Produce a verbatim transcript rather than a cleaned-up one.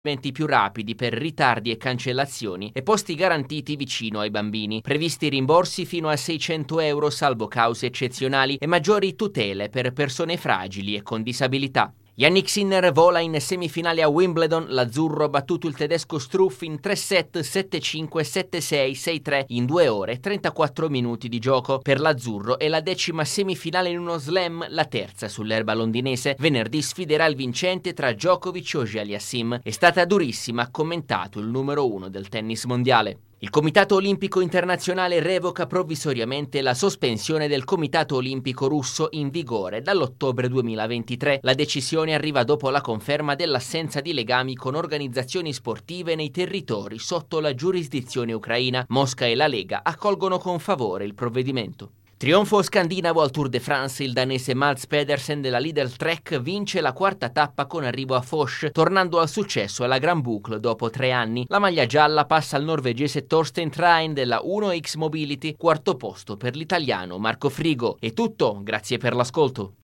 più rapidi per ritardi e cancellazioni e posti garantiti vicino ai bambini. Previsti rimborsi fino a seicento euro salvo cause eccezionali e maggiori tutele per persone fragili e con disabilità. Jannik Sinner vola in semifinale a Wimbledon, l'azzurro ha battuto il tedesco Struff in tre set, sette cinque, sette sei, sei tre in due ore e trentaquattro minuti di gioco. Per l'azzurro è la decima semifinale in uno slam, la terza sull'erba londinese. Venerdì sfiderà il vincente tra Djokovic e Auger-Aliassime. È stata durissima, ha commentato il numero uno del tennis mondiale. Il Comitato Olimpico Internazionale revoca provvisoriamente la sospensione del Comitato Olimpico Russo in vigore dall'ottobre duemilaventitré. La decisione arriva dopo la conferma dell'assenza di legami con organizzazioni sportive nei territori sotto la giurisdizione ucraina. Mosca e la Lega accolgono con favore il provvedimento. Trionfo scandinavo al Tour de France, il danese Mads Pedersen della Lidl Trek vince la quarta tappa con arrivo a Foch, tornando al successo alla Grand Boucle dopo tre anni. La maglia gialla passa al norvegese Torstein Train della uno X Mobility, quarto posto per l'italiano Marco Frigo. È tutto, grazie per l'ascolto.